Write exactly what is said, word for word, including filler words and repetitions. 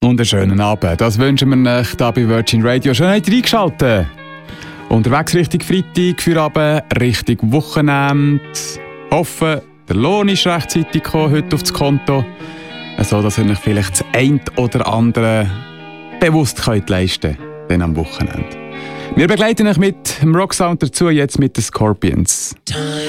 und einen schönen Abend. Das wünschen wir euch hier bei Virgin Radio. Schön, habt ihr eingeschaltet. Unterwegs Richtung Freitag, für Abend, Richtung Wochenende. Hoffen, der Lohn ist rechtzeitig gekommen, heute aufs Konto, so dass ihr euch vielleicht das eine oder andere bewusst könnt leisten könnt, dann am Wochenende. Wir begleiten euch mit dem Rocksound dazu, jetzt mit den Scorpions.